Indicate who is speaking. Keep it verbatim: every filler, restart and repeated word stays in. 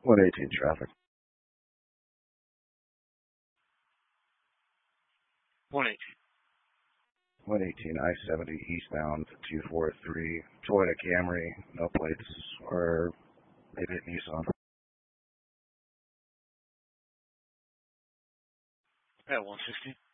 Speaker 1: one eighteen traffic.
Speaker 2: one eighteen.
Speaker 1: one eighteen I seventy eastbound two four three. Toyota Camry, no plates, or maybe a Nissan.
Speaker 2: At one sixty.